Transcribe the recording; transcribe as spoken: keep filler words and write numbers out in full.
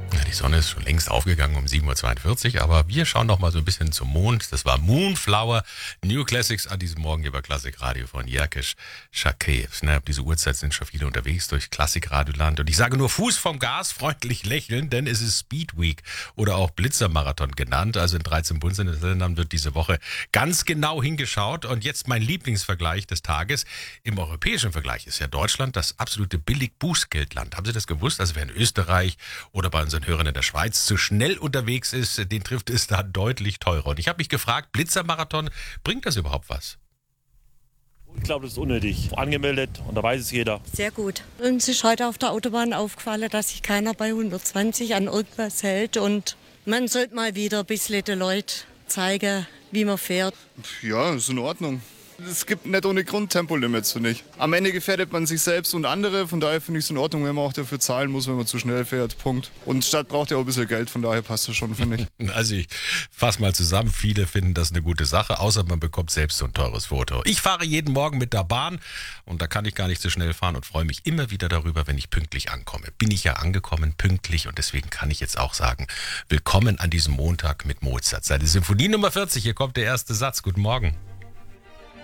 Ja, die Sonne ist schon längst aufgegangen um sieben Uhr zweiundvierzig, aber wir schauen noch mal so ein bisschen zum Mond. Das war Moonflower, New Classics an diesem Morgen hier bei Klassikradio von Jerkisch Shakev. Ne, ab dieser Uhrzeit sind schon viele unterwegs durch Klassikradioland. Und ich sage nur Fuß vom Gas, freundlich lächeln, denn es ist Speed Week oder auch Blitzermarathon genannt. Also in dreizehn Bundesländern wird diese Woche ganz genau hingeschaut. Und jetzt mein Lieblingsvergleich des Tages. Im europäischen Vergleich ist ja Deutschland das absolute Billig-Bußgeldland. Haben Sie das gewusst? Also wer in Österreich oder bei unseren Hörern in der Schweiz zu schnell unterwegs ist, den trifft es da deutlich teurer. Und ich habe mich gefragt, Blitzermarathon, bringt das überhaupt was? Ich glaube, das ist unnötig. Angemeldet und da weiß es jeder. Sehr gut. Uns ist heute auf der Autobahn aufgefallen, dass sich keiner bei hundertzwanzig an irgendwas hält. Und man sollte mal wieder ein bisschen den Leuten zeigen, wie man fährt. Ja, ist in Ordnung. Es gibt nicht ohne Grund Tempolimits, finde ich. Am Ende gefährdet man sich selbst und andere. Von daher finde ich es in Ordnung, wenn man auch dafür zahlen muss, wenn man zu schnell fährt. Punkt. Und die Stadt braucht ja auch ein bisschen Geld, von daher passt das schon, finde ich. Also ich fasse mal zusammen. Viele finden das eine gute Sache, außer man bekommt selbst so ein teures Foto. Ich fahre jeden Morgen mit der Bahn und da kann ich gar nicht so schnell fahren und freue mich immer wieder darüber, wenn ich pünktlich ankomme. Bin ich ja angekommen, pünktlich, und deswegen kann ich jetzt auch sagen, willkommen an diesem Montag mit Mozart. Seine Symphonie Nummer vierzig, hier kommt der erste Satz. Guten Morgen.